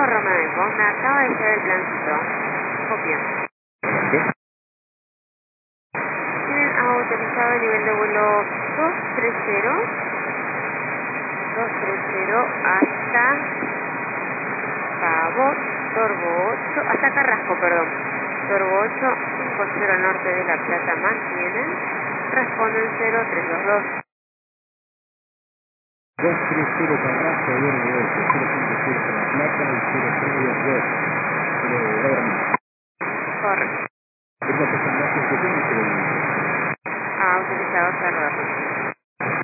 Romeo, me acaba de llegar el plancito. Copia. Tienen autorizado el nivel de vuelo 230 hasta Cabo, Torbo 8, hasta Carrasco, perdón. Torbo 8, 50 al norte de La Plata mantienen. Responden 0322. 230 Carrasco, Torbo 8, 050 La Plata y 0322.